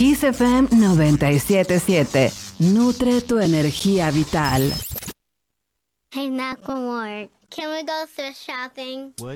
Kiss FM 97.7. Nutre tu energía vital. Hey, Macklemore, can we go thrift shopping? What?